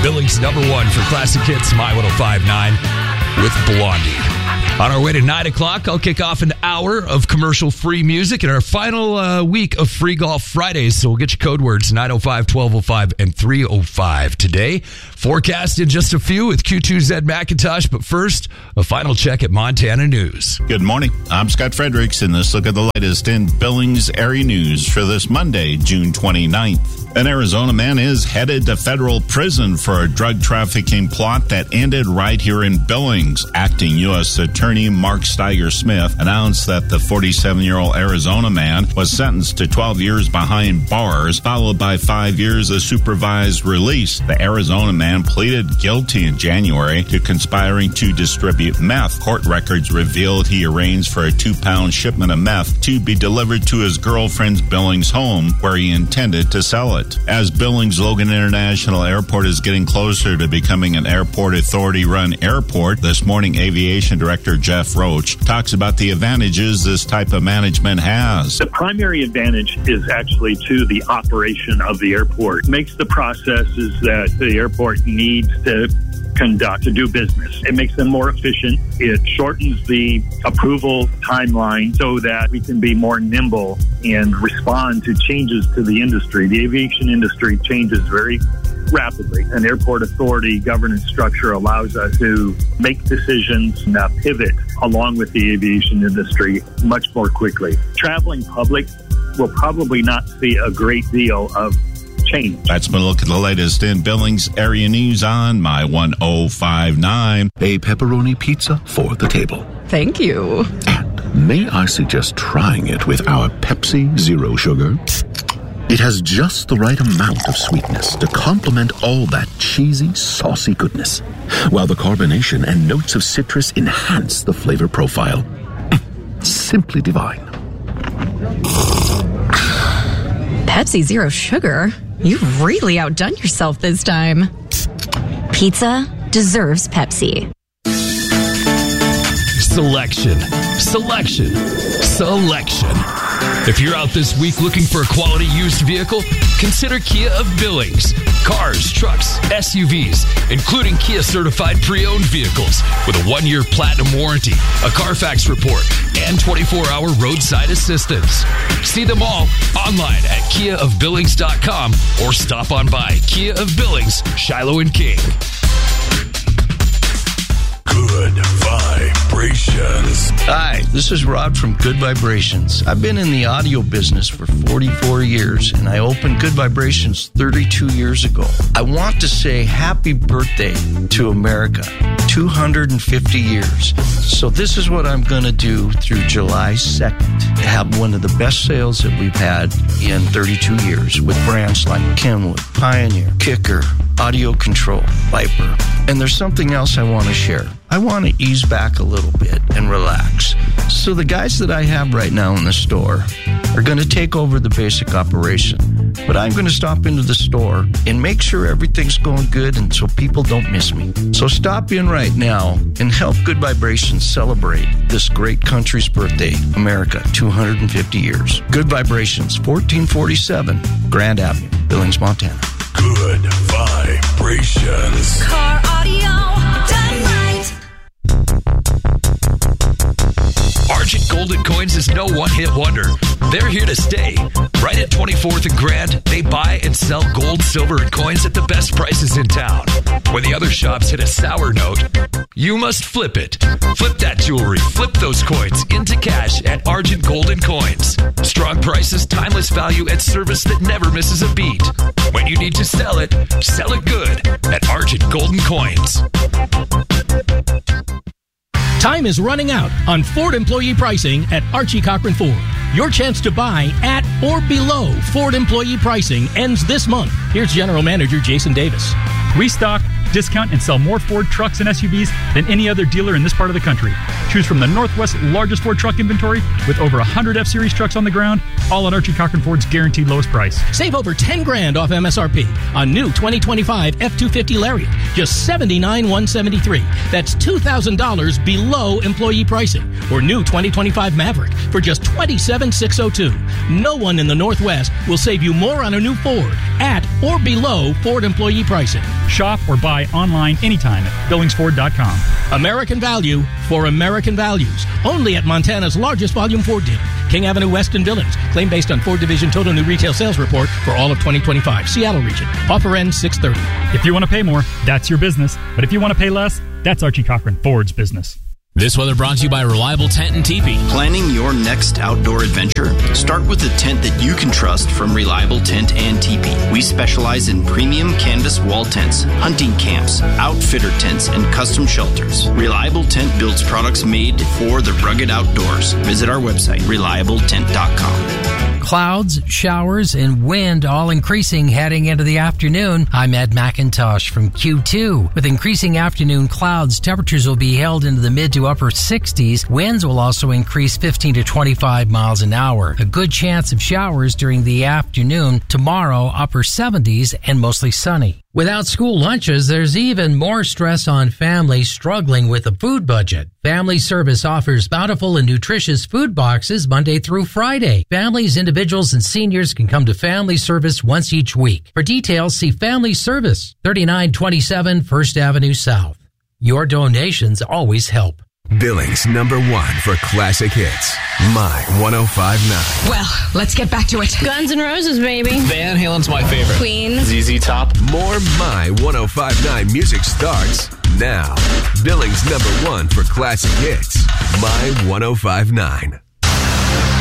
Billings #1 for classic hits, My 105.9 with Blondie. On our way to 9 o'clock, I'll kick off an hour of commercial-free music in our final week of Free Golf Fridays. So we'll get you code words 905, 1205, and 305 today. Forecast in just a few with Q2's Ed McIntosh. But first, a final check at Montana News. Good morning. I'm Scott Fredericks, and let's look at the latest in Billings area news for this Monday, June 29th. An Arizona man is headed to federal prison for a drug trafficking plot that ended right here in Billings. Acting U.S. Attorney Mark Steiger Smith announced that the 47-year-old Arizona man was sentenced to 12 years behind bars, followed by 5 years of supervised release. The Arizona man pleaded guilty in January to conspiring to distribute meth. Court records revealed he arranged for a 2-pound shipment of meth to be delivered to his girlfriend's Billings home, where he intended to sell it. As Billings Logan International Airport is getting closer to becoming an airport authority-run airport, this morning Aviation Director Jeff Roach talks about the advantages this type of management has. The primary advantage is actually to the operation of the airport. It makes the processes that the airport needs to conduct, to do business. It makes them more efficient. It shortens the approval timeline so that we can be more nimble and respond to changes to the industry. The aviation industry changes very rapidly. An airport authority governance structure allows us to make decisions and pivot along with the aviation industry much more quickly. Traveling public will probably not see a great deal of change. That's been a look at the latest in Billings area news on My 105.9. A pepperoni pizza for the table. Thank you. And may I suggest trying it with our Pepsi Zero Sugar? It has just the right amount of sweetness to complement all that cheesy, saucy goodness, while the carbonation and notes of citrus enhance the flavor profile. Simply divine. Pepsi Zero Sugar? You've really outdone yourself this time. Pizza deserves Pepsi. Selection. If you're out this week looking for a quality used vehicle, consider Kia of Billings. Cars, trucks, SUVs, including Kia certified pre-owned vehicles with a 1-year platinum warranty, a Carfax report, and 24-hour roadside assistance. See them all online at KiaofBillings.com or stop on by. Kia of Billings, Shiloh and King. Good Vibrations. Hi, this is Rod from Good Vibrations. I've been in the audio business for 44 years, and I opened Good Vibrations 32 years ago. I want to say happy birthday to America, 250 years. So this is what I'm going to do through July 2nd, to have one of the best sales that we've had in 32 years with brands like Kenwood, Pioneer, Kicker, Audio Control, Viper. And there's something else I want to share. I want to ease back a little bit and relax. So the guys that I have right now in the store are going to take over the basic operation. But I'm going to stop into the store and make sure everything's going good and so people don't miss me. So stop in right now and help Good Vibrations celebrate this great country's birthday, America, 250 years. Good Vibrations, 1447 Grand Avenue, Billings, Montana. Good Vibrations. Car audio done right. Argent Golden Coins is no one-hit wonder. They're here to stay. Right at 24th and Grand, they buy and sell gold, silver, and coins at the best prices in town. When the other shops hit a sour note, you must flip it. Flip that jewelry. Flip those coins into cash at Argent Golden Coins. Strong prices, timeless value, and service that never misses a beat. When you need to sell it good at Argent Golden Coins. Time is running out on Ford employee pricing at Archie Cochran Ford. Your chance to buy at or below Ford employee pricing ends this month. Here's General Manager Jason Davis. We stock discount and sell more Ford trucks and SUVs than any other dealer in this part of the country. Choose from the Northwest's largest Ford truck inventory with over 100 F-Series trucks on the ground, all at Archie Cochran Ford's guaranteed lowest price. Save over $10,000 off MSRP on new 2025 F-250 Lariat, just $79,173. That's $2,000 below employee pricing. Or new 2025 Maverick for just $27,602. No one in the Northwest will save you more on a new Ford at or below Ford employee pricing. Shop or buy online anytime at BillingsFord.com. American value for American values. Only at Montana's largest volume Ford dealer, King Avenue West in Billings. Claim based on Ford Division total new retail sales report for all of 2025. Seattle region. Offer ends 6/30. If you want to pay more, that's your business. But if you want to pay less, that's Archie Cochran Ford's business. This weather brought to you by Reliable Tent and Teepee. Planning your next outdoor adventure? Start with a tent that you can trust from Reliable Tent and Teepee. We specialize in premium canvas wall tents, hunting camps, outfitter tents, and custom shelters. Reliable Tent builds products made for the rugged outdoors. Visit our website, reliabletent.com. Clouds, showers, and wind all increasing heading into the afternoon. I'm Ed McIntosh from Q2. With increasing afternoon clouds, temperatures will be held into the mid to upper 60s. Winds will also increase 15 to 25 miles an hour. A good chance of showers during the afternoon. Tomorrow, upper 70s and mostly sunny. Without school lunches, there's even more stress on families struggling with a food budget. Family Service offers bountiful and nutritious food boxes Monday through Friday. Families, individuals, and seniors can come to Family Service once each week. For details, see Family Service, 3927 First Avenue South. Your donations always help. Billings #1 for classic hits. My 105.9. Well, let's get back to it. Guns N' Roses, baby. Van Halen's my favorite. Queen. ZZ Top. More My 105.9 music starts now. Billings #1 for classic hits. My 105.9.